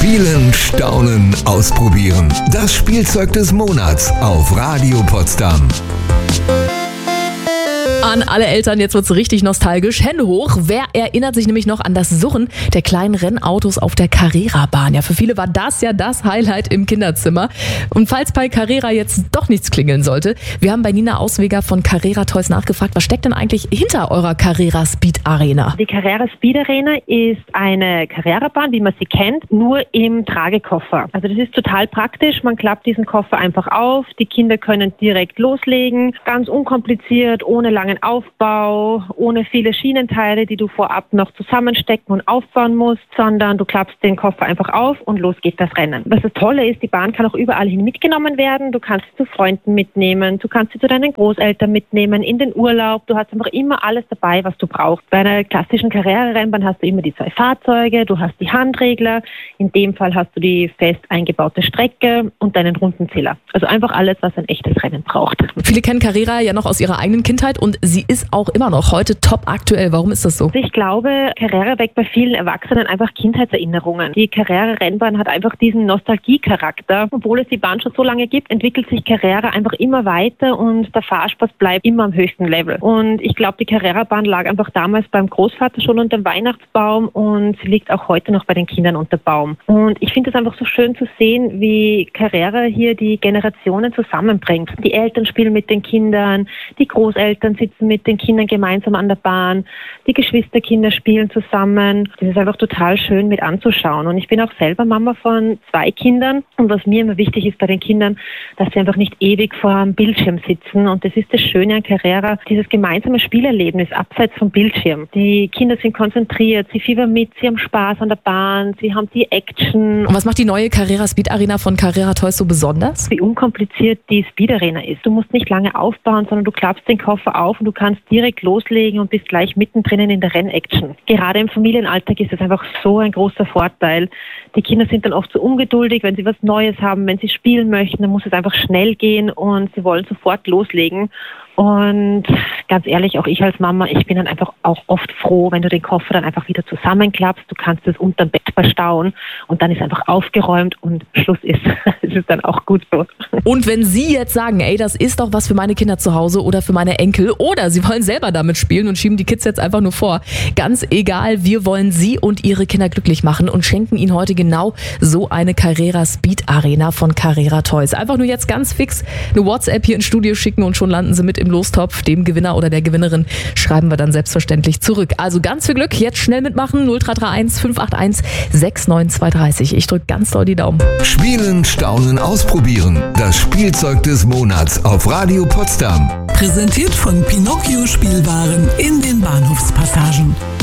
Spielen, staunen, ausprobieren. Das Spielzeug des Monats auf Radio Potsdam. An alle Eltern, jetzt wird's richtig nostalgisch. Hände hoch. Wer erinnert sich nämlich noch an das Surren der kleinen Rennautos auf der Carrera-Bahn? Ja, für viele war das ja das Highlight im Kinderzimmer. Und falls bei Carrera jetzt doch nichts klingeln sollte, wir haben bei Nina Ausweger von Carrera Toys nachgefragt, was steckt denn eigentlich hinter eurer Carrera Speed Arena? Die Carrera Speed Arena ist eine Carrera-Bahn, wie man sie kennt, nur im Tragekoffer. Also das ist total praktisch. Man klappt diesen Koffer einfach auf. Die Kinder können direkt loslegen. Ganz unkompliziert, ohne langen Aufbau, ohne viele Schienenteile, die du vorab noch zusammenstecken und aufbauen musst, sondern du klappst den Koffer einfach auf und los geht das Rennen. Was das Tolle ist, die Bahn kann auch überall hin mitgenommen werden. Du kannst sie zu Freunden mitnehmen, du kannst sie zu deinen Großeltern mitnehmen, in den Urlaub. Du hast einfach immer alles dabei, was du brauchst. Bei einer klassischen Carrera-Rennbahn hast du immer die 2 Fahrzeuge, du hast die Handregler, in dem Fall hast du die fest eingebaute Strecke und deinen Rundenzähler. Also einfach alles, was ein echtes Rennen braucht. Viele kennen Carrera ja noch aus ihrer eigenen Kindheit und sie ist auch immer noch heute top aktuell. Warum ist das so? Ich glaube, Carrera weckt bei vielen Erwachsenen einfach Kindheitserinnerungen. Die Carrera-Rennbahn hat einfach diesen Nostalgie-Charakter. Obwohl es die Bahn schon so lange gibt, entwickelt sich Carrera einfach immer weiter und der Fahrspaß bleibt immer am höchsten Level. Und ich glaube, die Carrera-Bahn lag einfach damals beim Großvater schon unter dem Weihnachtsbaum und sie liegt auch heute noch bei den Kindern unter Baum. Und ich finde es einfach so schön zu sehen, wie Carrera hier die Generationen zusammenbringt. Die Eltern spielen mit den Kindern, die Großeltern sitzen mit den Kindern gemeinsam an der Bahn, die Geschwisterkinder spielen zusammen. Das ist einfach total schön mit anzuschauen. Und ich bin auch selber Mama von 2 Kindern. Und was mir immer wichtig ist bei den Kindern, dass sie einfach nicht ewig vor einem Bildschirm sitzen. Und das ist das Schöne an Carrera, dieses gemeinsame Spielerlebnis abseits vom Bildschirm. Die Kinder sind konzentriert, sie fiebern mit, sie haben Spaß an der Bahn, sie haben die Action. Und was macht die neue Carrera Speed Arena von Carrera Toys so besonders? Wie unkompliziert die Speed Arena ist. Du musst nicht lange aufbauen, sondern du klappst den Koffer auf und du kannst direkt loslegen und bist gleich mittendrin in der Rennaction. Gerade im Familienalltag ist das einfach so ein großer Vorteil. Die Kinder sind dann oft so ungeduldig, wenn sie was Neues haben, wenn sie spielen möchten, dann muss es einfach schnell gehen und sie wollen sofort loslegen. Und ganz ehrlich, auch ich als Mama, ich bin dann einfach auch oft froh, wenn du den Koffer dann einfach wieder zusammenklappst. Du kannst es unterm Bett verstauen und dann ist einfach aufgeräumt und Schluss ist. Es ist dann auch gut so. Und wenn Sie jetzt sagen, ey, das ist doch was für meine Kinder zu Hause oder für meine Enkel oder Sie wollen selber damit spielen und schieben die Kids jetzt einfach nur vor. Ganz egal, wir wollen Sie und Ihre Kinder glücklich machen und schenken Ihnen heute genau so eine Carrera Speed Arena von Carrera Toys. Einfach nur jetzt ganz fix eine WhatsApp hier ins Studio schicken und schon landen Sie mit im Lostopf. Dem Gewinner oder der Gewinnerin schreiben wir dann selbstverständlich zurück. Also ganz viel Glück, jetzt schnell mitmachen. 0331 581 69230. Ich drücke ganz doll die Daumen. Spielen, staunen, ausprobieren. Das Spielzeug des Monats auf Radio Potsdam. Präsentiert von Pinocchio Spielwaren in den Bahnhofspassagen.